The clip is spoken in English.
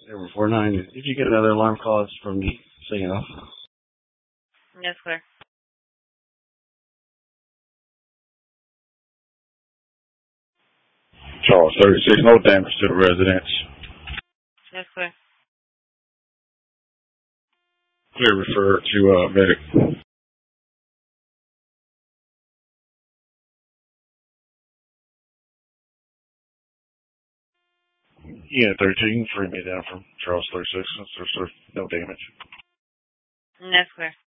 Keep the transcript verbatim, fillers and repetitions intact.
Number four nine. Did you get another alarm call from me saying off? Yes, clear. Charles thirty-six, no damage to the residence. Yes, clear. Clear, refer to uh, medic. Yeah, thirteen. Free me down from Charles thirty-six. There's no damage. Yes, clear.